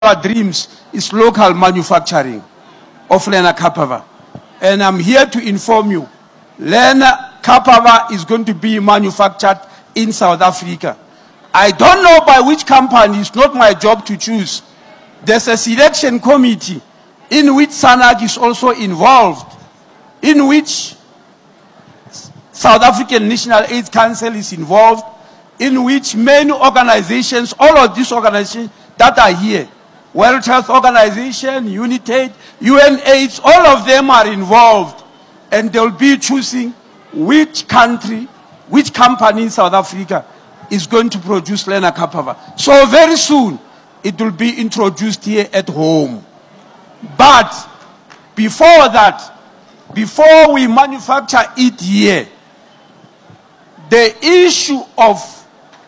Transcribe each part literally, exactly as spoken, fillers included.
our dreams is local manufacturing of lenacapavir. And I'm here to inform you, lenacapavir is going to be manufactured in South Africa. I don't know by which company, it's not my job to choose. There's a selection committee in which SANAC is also involved, in which South African National AIDS Council is involved, in which many organizations, all of these organizations that are here, World Health Organization, UNITAID, U N AIDS, all of them are involved. And they'll be choosing which country, which company in South Africa is going to produce lenacapavir. So very soon, it will be introduced here at home. But before that, before we manufacture it here, the issue of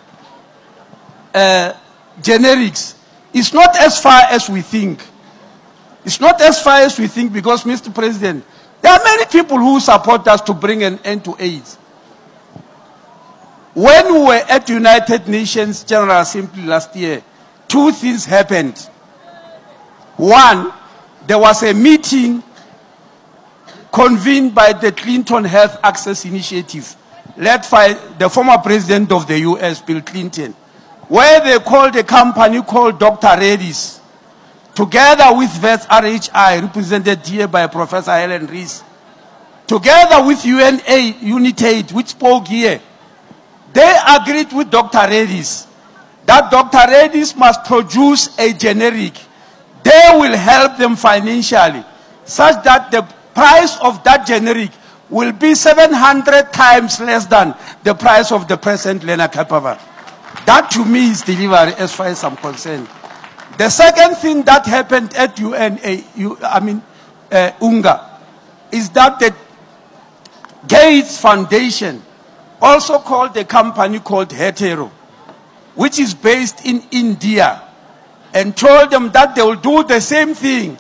uh, generics is not as far as we think. It's not as far as we think because, Mister President, there are many people who support us to bring an end to AIDS. When we were at the United Nations General Assembly last year, two things happened. One, there was a meeting convened by the Clinton Health Access Initiative, led by the former president of the U S, Bill Clinton, where they called a company called Doctor Reddy's, together with Vets R H I, represented here by Professor Helen Rees, together with U N A, UNITAID, which spoke here. They agreed with Doctor Reddy's that Doctor Reddy's must produce a generic. They will help them financially, such that the price of that generic will be seven hundred times less than the price of the present lenacapavir. That to me is delivery as far as I'm concerned. The second thing that happened at U N A, I mean, uh, UNGA, is that the Gates Foundation also called a company called Hetero, which is based in India, and told them that they will do the same thing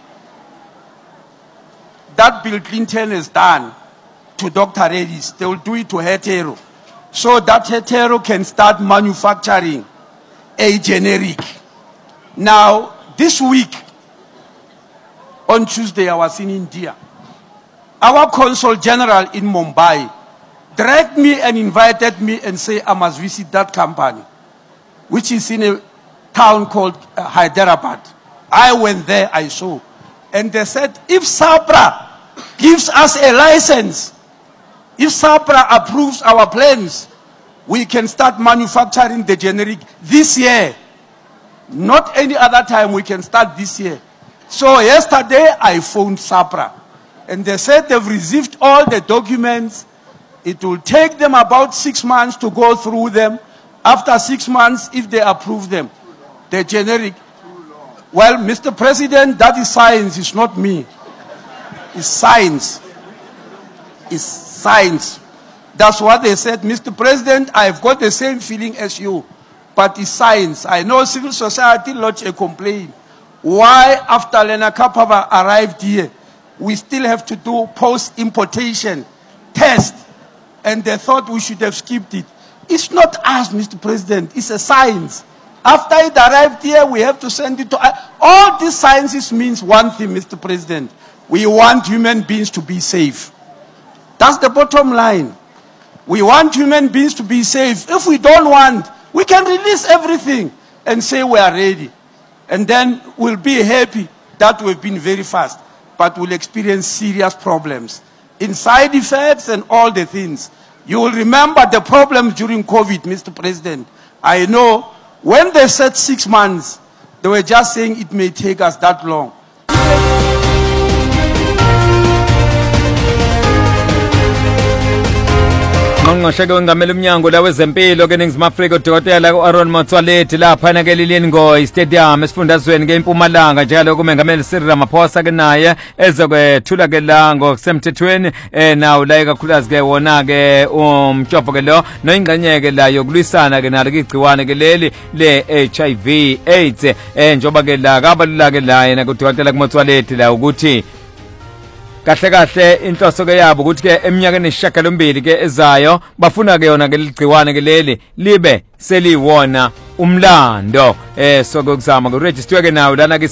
that Bill Clinton has done to Doctor Reddy's. They will do it to Hetero, so that Hetero can start manufacturing a generic. Now, this week, on Tuesday, I was in India. Our Consul General in Mumbai dragged me and invited me and said I must visit that company, which is in a town called uh, Hyderabad. I went there, I saw. And they said, if SAHPRA gives us a license, if SAHPRA approves our plans, we can start manufacturing the generic this year. Not any other time, we can start this year. So yesterday, I phoned SAHPRA. And they said they've received all the documents. It will take them about six months to go through them. After six months, if they approve them, the generic. Well, Mister President, that is science, it's not me. It's science. It's science. That's what they said. Mister President, I've got the same feeling as you, but it's science. I know civil society lodged a complaint. Why, after lenacapavir arrived here, we still have to do post-importation test? And they thought we should have skipped it. It's not us, Mister President. It's a science. After it arrived here, we have to send it to... All these sciences means one thing, Mister President. We want human beings to be safe. That's the bottom line. We want human beings to be safe. If we don't want, we can release everything and say we are ready. And then we'll be happy that we've been very fast. But we'll experience serious problems in side effects and all the things. You will remember the problems during COVID, Mister President. I know when they said six months, they were just saying it may take us that long. Ngqongqoshe ngamela umnyango la wezempilo ke eNingizimu Afrika uDokotela uAaron Motsoaledi lapha na ke Lilian Ngoyi Stadium esifundazweni ke eMpumalanga njalo kumengameli Cyril Ramaphosa ke naye ezokwethula ke la ngokusemthethweni eh nawo la ikakhulukazi ke wona ke umjovo ke lo noyingxenye ke la yokulwisana ke nalo igciwane ke leli le H I V AIDS eh njoba ke la kabalula ke la yena kuDokotela Motsoaledi la ukuthi kahle kahle inhloso ke yabo ukuthi ke eminyakeni esishiyagalombili ke ezayo bafuna ke yona ke ligciwane ke leli libe seliwona umlando eh sokuzama ku register ke nawo lana ke